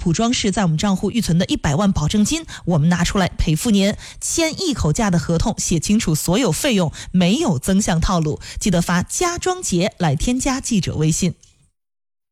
普装饰在我们账户预存的100万保证金，我们拿出来赔付您。签一口价的合同，写清楚所有费用，没有增项套路。记得发家装节来添加记者微信。